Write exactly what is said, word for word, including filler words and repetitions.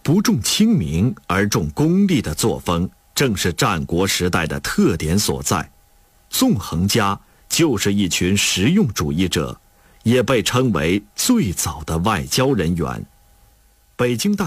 不重亲民而重功利的作风，正是战国时代的特点所在。纵横家就是一群实用主义者，也被称为最早的外交人员。北京大